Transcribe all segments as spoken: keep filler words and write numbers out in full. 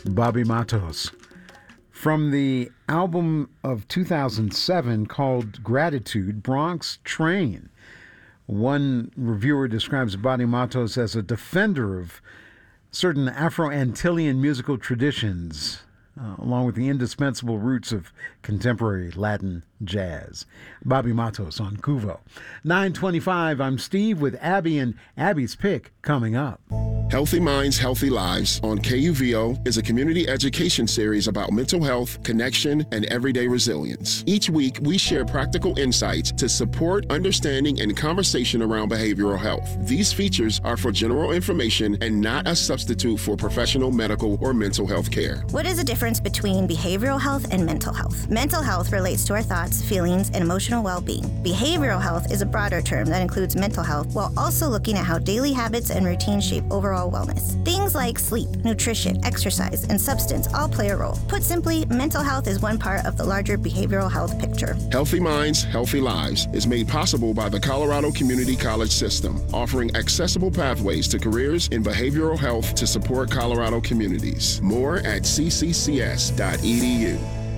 Bobby Matos. From the album of two thousand seven called Gratitude, Bronx Train. One reviewer describes Bobby Matos as a defender of certain Afro-Antillean musical traditions, uh, along with the indispensable roots of contemporary Latin jazz. Bobby Matos on Kuvo. nine twenty-five, I'm Steve with Abby and Abby's Pick coming up. Healthy Minds, Healthy Lives on K U V O is a community education series about mental health, connection, and everyday resilience. Each week, we share practical insights to support understanding and conversation around behavioral health. These features are for general information and not a substitute for professional medical or mental health care. What is the difference between behavioral health and mental health? Mental health relates to our thoughts, feelings, and emotional well-being. Behavioral health is a broader term that includes mental health while also looking at how daily habits and routines shape overall wellness. Things like sleep, nutrition, exercise, and substance all play a role. Put simply, mental health is one part of the larger behavioral health picture. Healthy Minds, Healthy Lives is made possible by the Colorado Community College System, offering accessible pathways to careers in behavioral health to support Colorado communities. More at c c c s dot e d u.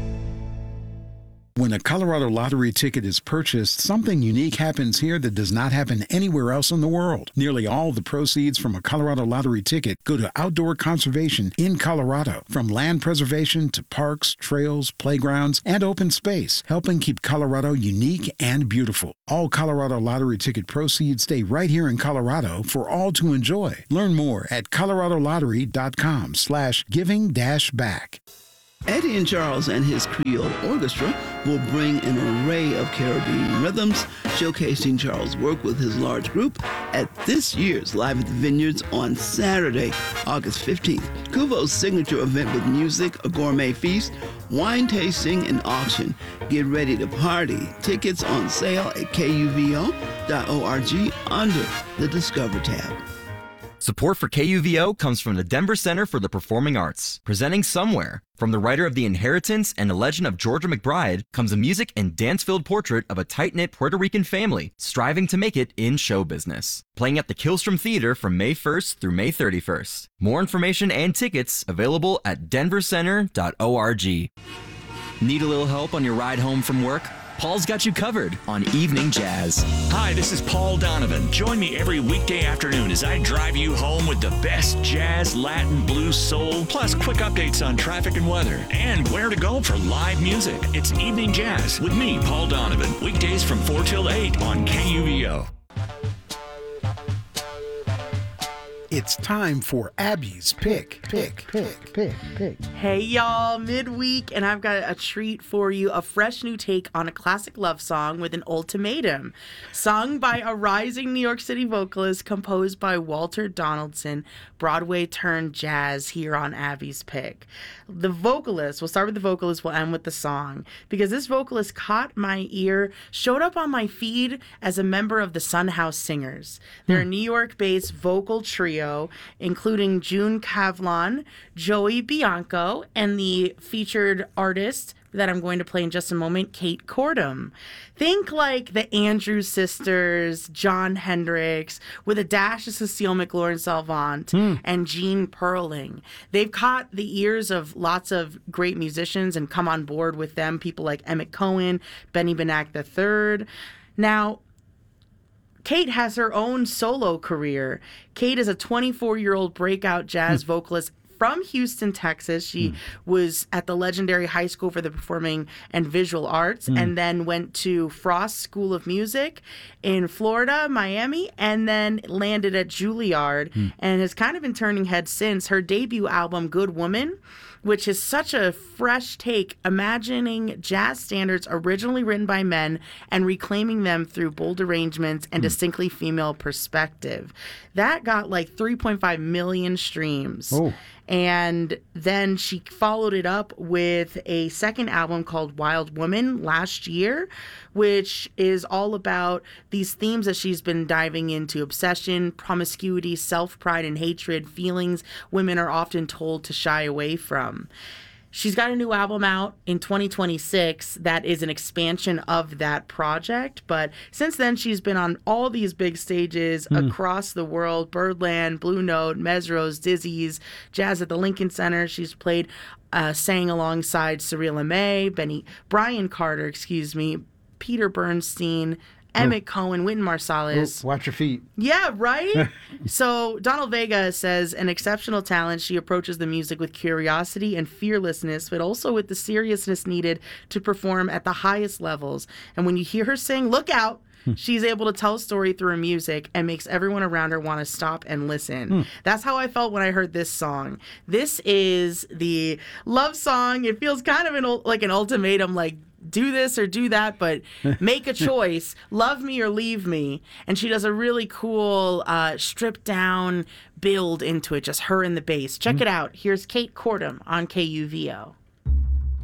When a Colorado lottery ticket is purchased, something unique happens here that does not happen anywhere else in the world. Nearly all the proceeds from a Colorado lottery ticket go to outdoor conservation in Colorado, from land preservation to parks, trails, playgrounds, and open space, helping keep Colorado unique and beautiful. All Colorado lottery ticket proceeds stay right here in Colorado for all to enjoy. Learn more at coloradolottery.com slash giving dash back. Eddie and Charles and his Creole Orchestra will bring an array of Caribbean rhythms, showcasing Charles' work with his large group at this year's Live at the Vineyards on Saturday, August fifteenth. Kuvo's signature event with music, a gourmet feast, wine tasting, and auction. Get ready to party. Tickets on sale at k u v o dot org under the Discover tab. Support for K U V O comes from the Denver Center for the Performing Arts, presenting Somewhere. From the writer of The Inheritance and The Legend of Georgia McBride comes a music and dance-filled portrait of a tight-knit Puerto Rican family striving to make it in show business. Playing at the Killstrom Theater from May first through May thirty-first. More information and tickets available at denver center dot org. Need a little help on your ride home from work? Paul's got you covered on Evening Jazz. Hi, this is Paul Donovan. Join me every weekday afternoon as I drive you home with the best jazz, Latin, blues, soul, plus quick updates on traffic and weather, and where to go for live music. It's Evening Jazz with me, Paul Donovan, weekdays from four till eight on K U V O. It's time for Abby's Pick. Pick, pick, pick, pick. Hey, y'all, midweek, and I've got a treat for you, a fresh new take on a classic love song with an ultimatum. Sung by a rising New York City vocalist, composed by Walter Donaldson, Broadway turned jazz here on Abby's Pick. The vocalist, we'll start with the vocalist, we'll end with the song, because this vocalist caught my ear, showed up on my feed as a member of the Sun House Singers. They're a New York-based vocal trio, including June Cavlon, Joey Bianco, and the featured artist that I'm going to play in just a moment, Kate Cordum. Think like the Andrews Sisters, John Hendricks, with a dash of Cecile McLaurin-Salvant mm. and Jean Perling. They've caught the ears of lots of great musicians and come on board with them, people like Emmett Cohen, Benny Benack the third. Now, Kate has her own solo career. Kate is a twenty-four-year-old breakout jazz mm. vocalist from Houston, Texas. She mm. was at the legendary High School for the Performing and Visual Arts mm. and then went to Frost School of Music in Florida, Miami, and then landed at Juilliard mm. and has kind of been turning heads since. Her debut album, Good Woman, which is such a fresh take, imagining jazz standards originally written by men and reclaiming them through bold arrangements and mm. distinctly female perspective. That got like three point five million streams. Oh. And then she followed it up with a second album called Wild Woman last year, which is all about these themes that she's been diving into: obsession, promiscuity, self-pride, and hatred, feelings women are often told to shy away from. She's got a new album out in twenty twenty-six that is an expansion of that project. But since then, she's been on all these big stages mm. across the world: Birdland, Blue Note, Mesros, Dizzy's, Jazz at the Lincoln Center. She's played, uh, sang alongside Cyrilla May, Benny, Brian Carter, excuse me, Peter Bernstein, Emmett oh. Cohen, Wynton Marsalis. Oh, watch your feet. Yeah, right? So Donald Vega says an exceptional talent. She approaches the music with curiosity and fearlessness, but also with the seriousness needed to perform at the highest levels. And when you hear her sing, look out. She's able to tell a story through her music and makes everyone around her want to stop and listen. Hmm. That's how I felt when I heard this song. This is the love song. It feels kind of an, like an ultimatum, like, do this or do that, but make a choice. Love me or leave me. And she does a really cool uh, stripped down build into it, just her and the bass. Check mm. it out. Here's Kate Cordham on K U V O.